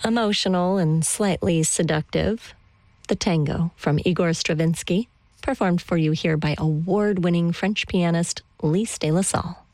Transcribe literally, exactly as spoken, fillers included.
emotional and slightly seductive. The Tango from Igor Stravinsky, performed for you here by award-winning French pianist Lise de la Salle.